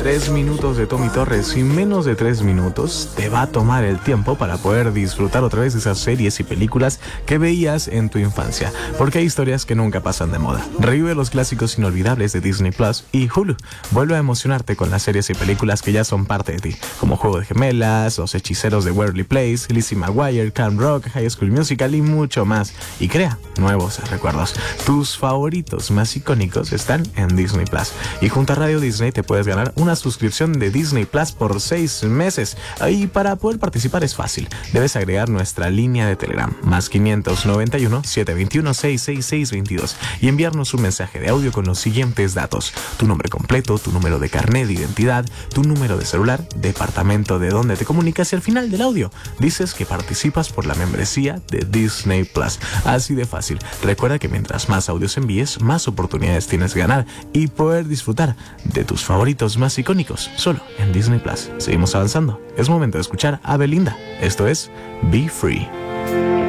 3 minutos de Tommy Torres y menos de 3 minutos te va a tomar el tiempo para poder disfrutar otra vez de esas series y películas que veías en tu infancia, porque hay historias que nunca pasan de moda. Revive los clásicos inolvidables de Disney Plus y Hulu. Vuelve a emocionarte con las series y películas que ya son parte de ti, como Juego de Gemelas, Los Hechiceros de Waverly Place, Lizzie McGuire, Camp Rock, High School Musical y mucho más. Y crea nuevos recuerdos. Tus favoritos más icónicos están en Disney Plus. Y junto a Radio Disney te puedes ganar una suscripción de Disney Plus por 6 meses. Y para poder participar es fácil. Debes agregar nuestra línea de Telegram, más 591 721 66622, y enviarnos un mensaje de audio con los siguientes datos: tu nombre completo, tu número de carnet de identidad, tu número de celular, departamento de donde te comunicas, y al final del audio dices que participas por la membresía de Disney Plus. Así de fácil. Recuerda que mientras más audios envíes, más oportunidades tienes de ganar y poder disfrutar de tus favoritos más icónicos solo en Disney Plus. Seguimos avanzando. Es momento de escuchar a Belinda. Esto es Be Free.